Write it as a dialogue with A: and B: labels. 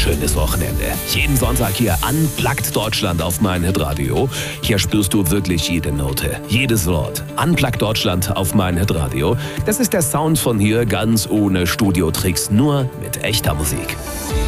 A: schönes Wochenende. Jeden Sonntag hier Unplugged Deutschland auf mein Hitradio. Hier spürst du wirklich jede Note, jedes Wort. Unplugged Deutschland auf mein Hitradio. Das ist der Sound von hier, ganz ohne Studiotricks, nur mit echter Musik.